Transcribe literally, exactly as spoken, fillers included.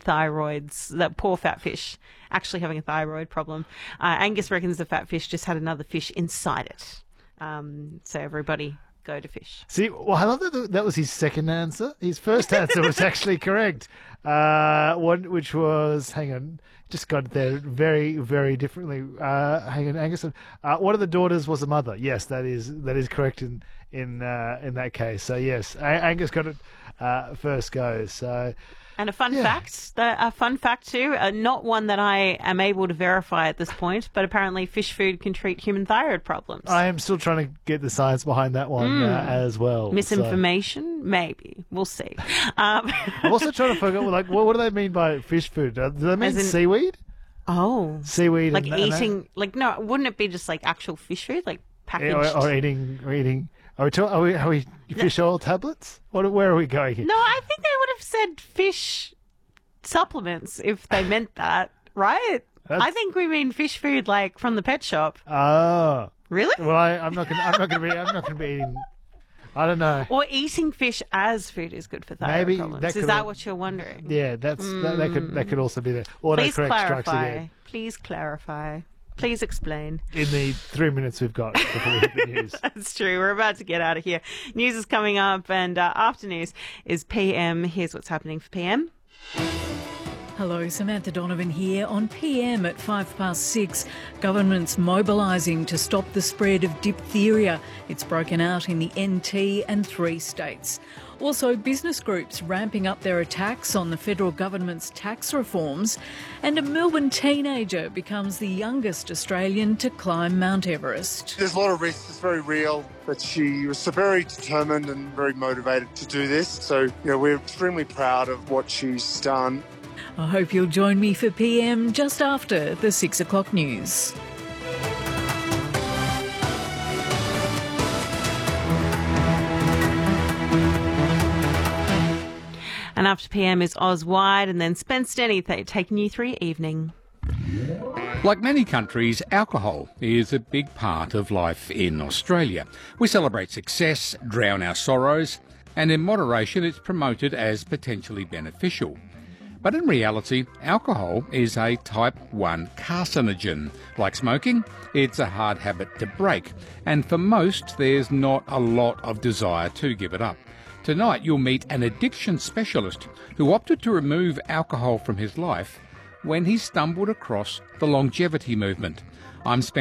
thyroids, that poor fat fish actually having a thyroid problem. Uh, Angus reckons the fat fish just had another fish inside it. Um, so everybody go to fish. See, well, I love that that was his second answer. His first answer was actually correct. Uh, one which was, hang on, just got there very, very differently. Uh, hang on, Angus. Uh, one of the daughters was a mother. Yes, that is that is correct in in uh, in that case. So yes, a- Angus got it uh, first go. So. And a fun Yeah. fact, the, a fun fact too, uh, not one that I am able to verify at this point, but apparently fish food can treat human thyroid problems. I am still trying to get the science behind that one uh, as well. Misinformation? Maybe. We'll see. Um, So. I'm also trying to figure out, like, what, what do they mean by fish food? Uh, Do they mean As in- seaweed? oh. Seaweed Like and, and that? eating, like, no, wouldn't it be just like actual fish food? Like packaged? Yeah, or, or eating, or eating. Are we, talk, are we, are we fish oil tablets? What, where are we going here? No, I think they would have said fish supplements if they meant that, right? That's- I think we mean fish food like from the pet shop. Oh, Really? well, I, I'm not gonna, I'm not gonna be, I'm not gonna be eating. I don't know. Or eating fish as food is good for thyroid Maybe problems. that Is could that al- what you're wondering? Yeah, that's that, that could that could also be there. Please Autocorrect strikes clarify. again Please clarify. Please explain. in the three minutes we've got before we hit the news. That's true. We're about to get out of here. News is coming up, and uh, after news is P M. Here's what's happening for P M. Hello, Samantha Donovan here. On P M at five past six, government's mobilising to stop the spread of diphtheria. It's broken out in the N T and three states. Also, business groups ramping up their attacks on the federal government's tax reforms. And a Melbourne teenager becomes the youngest Australian to climb Mount Everest. There's a lot of risks, it's very real, but she was so very determined and very motivated to do this. So, you know, we're extremely proud of what she's done. I hope you'll join me for P M just after the six o'clock news. And after P M is Oz Wide, and then Spence Denny th- taking you through your evening. Like many countries, alcohol is a big part of life in Australia. We celebrate success, drown our sorrows, and in moderation it's promoted as potentially beneficial. But in reality, alcohol is a type one carcinogen. Like smoking, it's a hard habit to break, and for most there's not a lot of desire to give it up. Tonight you'll meet an addiction specialist who opted to remove alcohol from his life when he stumbled across the longevity movement. I'm Spencer